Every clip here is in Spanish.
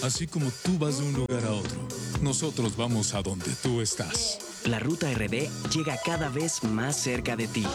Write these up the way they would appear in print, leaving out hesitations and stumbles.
Así como tú vas de un lugar a otro, nosotros vamos a donde tú estás. La Ruta RD llega cada vez más cerca de ti.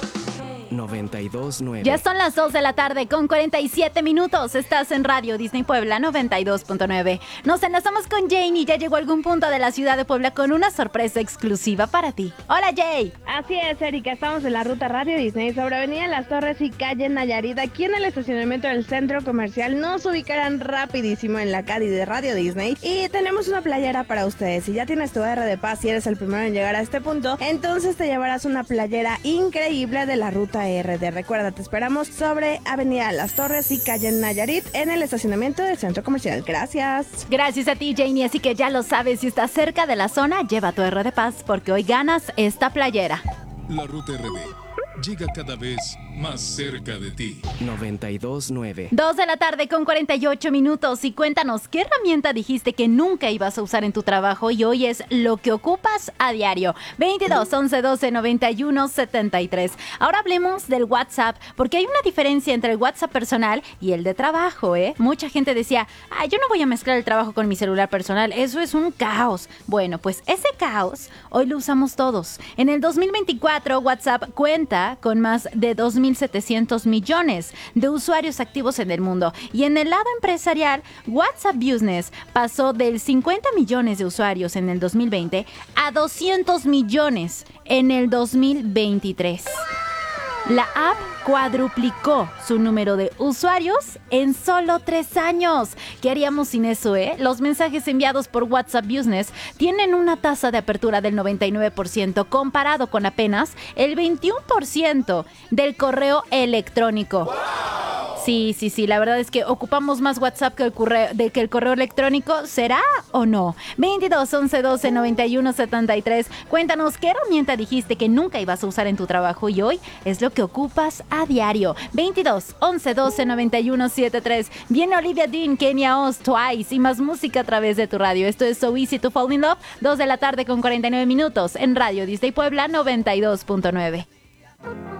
92.9. Ya son las 2 de la tarde con 47 minutos. Estás en Radio Disney Puebla 92.9. Nos enlazamos con Jane y ya llegó a algún punto de la ciudad de Puebla con una sorpresa exclusiva para ti. Hola, Jay. Así es, Erika. Estamos en la ruta Radio Disney sobre Avenida Las Torres y calle Nayarit. Aquí en el estacionamiento del centro comercial nos ubicarán rapidísimo en la Cadi de Radio Disney. Y tenemos una playera para ustedes. Si ya tienes tu R de Paz y eres el primero en llegar a este punto, entonces te llevarás una playera increíble de la ruta RD. Recuerda, te esperamos sobre Avenida Las Torres y calle Nayarit en el estacionamiento del centro comercial. Gracias. Gracias a ti, Janie. Así que ya lo sabes, si estás cerca de la zona, lleva tu R de Paz porque hoy ganas esta playera. La Ruta RD llega cada vez más cerca de ti. 92.9. 2 de la tarde con 48 minutos y cuéntanos, ¿qué herramienta dijiste que nunca ibas a usar en tu trabajo y hoy es lo que ocupas a diario? 22 11 12 91 73. Ahora hablemos del WhatsApp, porque hay una diferencia entre el WhatsApp personal y el de trabajo, ¿eh? Mucha gente decía, yo no voy a mezclar el trabajo con mi celular personal, eso es un caos. Bueno, pues ese caos hoy lo usamos todos. En el 2024, WhatsApp cuenta con más de 2.700 millones de usuarios activos en el mundo. Y en el lado empresarial, WhatsApp Business pasó del 50 millones de usuarios en el 2020 a 200 millones en el 2023. La app cuadruplicó su número de usuarios en solo 3 años. ¿Qué haríamos sin eso, Los mensajes enviados por WhatsApp Business tienen una tasa de apertura del 99% comparado con apenas el 21% del correo electrónico. ¡Wow! Sí, la verdad es que ocupamos más WhatsApp que el correo electrónico. ¿Será o no? 22 11 12 91 73. Cuéntanos, ¿qué herramienta dijiste que nunca ibas a usar en tu trabajo y hoy es lo que ocupas a diario? 22 11 12 91 73. Viene Olivia Dean, Kenya Oz, Twice y más música a través de tu radio. Esto es So Easy to Fall in Love. 2 de la tarde con 49 minutos en Radio Disney Puebla 92.9.